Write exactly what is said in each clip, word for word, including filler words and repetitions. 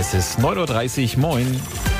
Es ist neun Uhr dreißig, moin.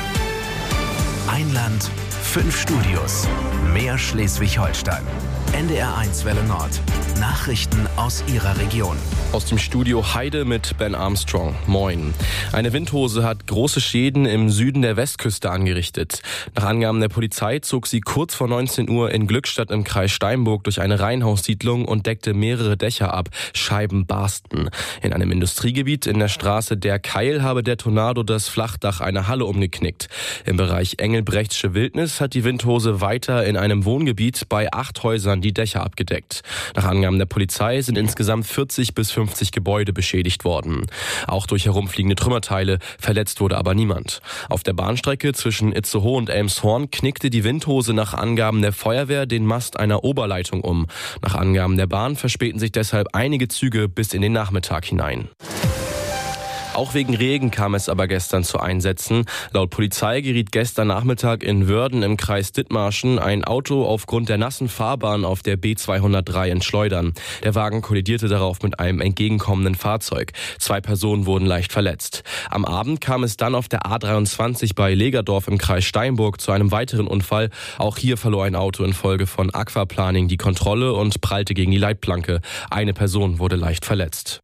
Ein Land, fünf Studios, mehr Schleswig-Holstein. N D R eins Welle Nord. Nachrichten aus Ihrer Region. Aus dem Studio Heide mit Ben Armstrong. Moin. Eine Windhose hat große Schäden im Süden der Westküste angerichtet. Nach Angaben der Polizei zog sie kurz vor neunzehn Uhr in Glückstadt im Kreis Steinburg durch eine Reihenhaussiedlung und deckte mehrere Dächer ab. Scheiben barsten. In einem Industriegebiet in der Straße Der Keil habe der Tornado das Flachdach einer Halle umgeknickt. Im Bereich Engelbrechtsche Wildnis hat die Windhose weiter in einem Wohngebiet bei acht Häusern die Dächer abgedeckt. Nach Angaben der Polizei sind insgesamt vierzig bis fünfzig Gebäude beschädigt worden. Auch durch herumfliegende Trümmerteile, verletzt wurde aber niemand. Auf der Bahnstrecke zwischen Itzehoe und Elmshorn knickte die Windhose nach Angaben der Feuerwehr den Mast einer Oberleitung um. Nach Angaben der Bahn verspäten sich deshalb einige Züge bis in den Nachmittag hinein. Auch wegen Regen kam es aber gestern zu Einsätzen. Laut Polizei geriet gestern Nachmittag in Wörden im Kreis Dithmarschen ein Auto aufgrund der nassen Fahrbahn auf der B zweihundertdrei in Schleudern. Der Wagen kollidierte darauf mit einem entgegenkommenden Fahrzeug. Zwei Personen wurden leicht verletzt. Am Abend kam es dann auf der A dreiundzwanzig bei Legerdorf im Kreis Steinburg zu einem weiteren Unfall. Auch hier verlor ein Auto infolge von Aquaplaning die Kontrolle und prallte gegen die Leitplanke. Eine Person wurde leicht verletzt.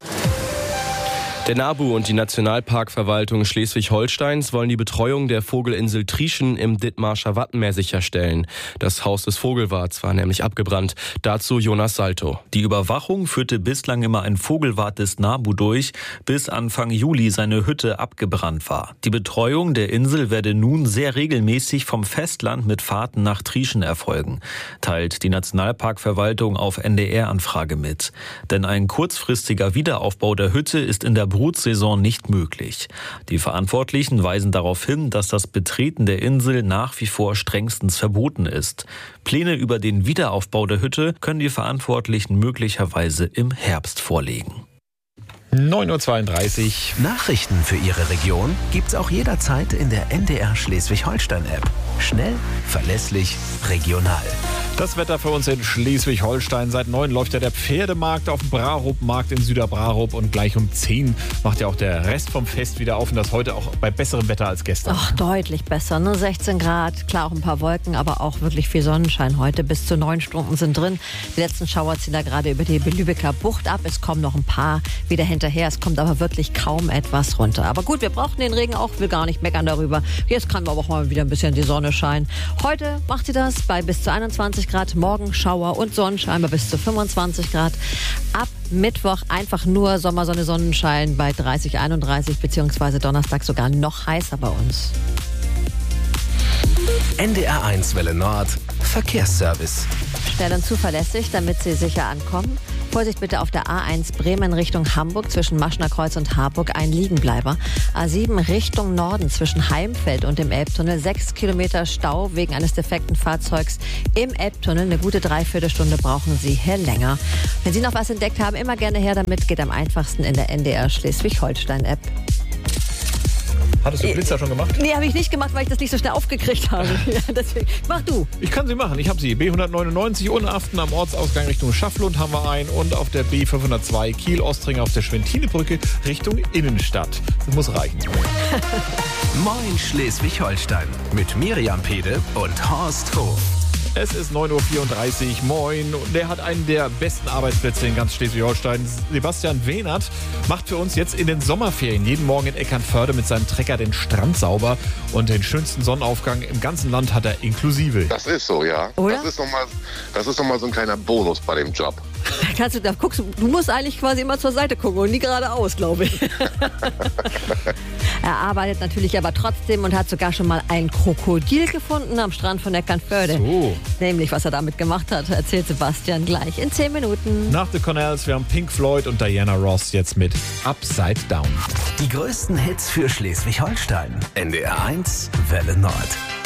Der NABU und die Nationalparkverwaltung Schleswig-Holsteins wollen die Betreuung der Vogelinsel Trieschen im Dithmarscher Wattenmeer sicherstellen. Das Haus des Vogelwarts war nämlich abgebrannt. Dazu Jonas Salto. Die Überwachung führte bislang immer ein Vogelwart des NABU durch, bis Anfang Juli seine Hütte abgebrannt war. Die Betreuung der Insel werde nun sehr regelmäßig vom Festland mit Fahrten nach Trieschen erfolgen, teilt die Nationalparkverwaltung auf N D R-Anfrage mit. Denn ein kurzfristiger Wiederaufbau der Hütte ist in der Brutsaison nicht möglich. Die Verantwortlichen weisen darauf hin, dass das Betreten der Insel nach wie vor strengstens verboten ist. Pläne über den Wiederaufbau der Hütte können die Verantwortlichen möglicherweise im Herbst vorlegen. neun Uhr zweiunddreißig. Nachrichten für Ihre Region gibt's auch jederzeit in der N D R Schleswig-Holstein-App. Schnell, verlässlich, regional. Das Wetter für uns in Schleswig-Holstein. Seit neun läuft ja der Pferdemarkt auf dem Brarup-Markt in Süderbrarup und gleich um zehn macht ja auch der Rest vom Fest wieder auf und das heute auch bei besserem Wetter als gestern. Ach, deutlich besser, ne? sechzehn Grad, klar auch ein paar Wolken, aber auch wirklich viel Sonnenschein heute. Bis zu neun Stunden sind drin. Die letzten Schauer ziehen da gerade über die Lübecker Bucht ab. Es kommen noch ein paar wieder hinterher. Es kommt aber wirklich kaum etwas runter. Aber gut, wir brauchen den Regen auch, will gar nicht meckern darüber. Jetzt kann aber auch mal wieder ein bisschen die Sonne scheinen. Heute macht sie das bei bis zu einundzwanzig Grad, morgen Schauer und Sonnenschein bei bis zu fünfundzwanzig Grad. Ab Mittwoch einfach nur Sommersonne, Sonnenschein bei dreißig, einunddreißig, beziehungsweise Donnerstag sogar noch heißer bei uns. N D R eins Welle Nord, Verkehrsservice. Schnell und zuverlässig, damit Sie sicher ankommen. Vorsicht bitte auf der A eins Bremen Richtung Hamburg zwischen Maschner Kreuz und Harburg, ein Liegenbleiber. A sieben Richtung Norden zwischen Heimfeld und dem Elbtunnel, sechs Kilometer Stau wegen eines defekten Fahrzeugs im Elbtunnel. Eine gute Dreiviertelstunde brauchen Sie hier länger. Wenn Sie noch was entdeckt haben, immer gerne her damit. Geht am einfachsten in der N D R Schleswig-Holstein-App. Hattest du Blitzer schon gemacht? Nee, habe ich nicht gemacht, weil ich das nicht so schnell aufgekriegt habe. Ja, deswegen. Mach du. Ich kann sie machen. Ich habe sie. B hundertneunundneunzig Unaften am Ortsausgang Richtung Schafflund haben wir einen und auf der B fünfhundertzwei Kiel-Ostring auf der Schwentinebrücke Richtung Innenstadt. Das muss reichen. Moin Schleswig-Holstein mit Miriam Pede und Horst Hof. Es ist neun Uhr vierunddreißig, moin. Und der hat einen der besten Arbeitsplätze in ganz Schleswig-Holstein. Sebastian Wehnert macht für uns jetzt in den Sommerferien jeden Morgen in Eckernförde mit seinem Trecker den Strand sauber. Und den schönsten Sonnenaufgang im ganzen Land hat er inklusive. Das ist so, ja. Oder? Das ist nochmal das ist noch mal so ein kleiner Bonus bei dem Job. Da kannst du, da guckst, du du musst eigentlich quasi immer zur Seite gucken und nie geradeaus, glaube ich. Er arbeitet natürlich aber trotzdem und hat sogar schon mal ein Krokodil gefunden am Strand von Eckernförde. So. Nämlich, was er damit gemacht hat, erzählt Sebastian gleich in zehn Minuten. Nach The Cornells, wir haben Pink Floyd und Diana Ross jetzt mit Upside Down. Die größten Hits für Schleswig-Holstein. N D R eins Welle Nord.